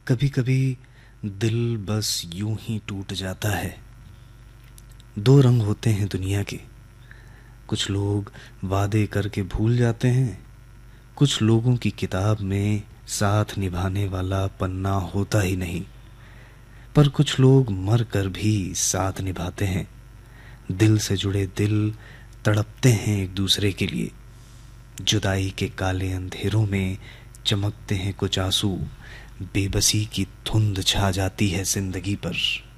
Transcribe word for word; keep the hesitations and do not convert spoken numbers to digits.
कभी कभी दिल बस यूं ही टूट जाता है। दो रंग होते हैं दुनिया के, कुछ लोग वादे करके भूल जाते हैं, कुछ लोगों की किताब में साथ निभाने वाला पन्ना होता ही नहीं। पर कुछ लोग मर कर भी साथ निभाते हैं। दिल से जुड़े दिल तड़पते हैं एक दूसरे के लिए। जुदाई के काले अंधेरों में चमकते हैं कुछ आंसू। बेबसी की धुंध छा जाती है जिंदगी पर।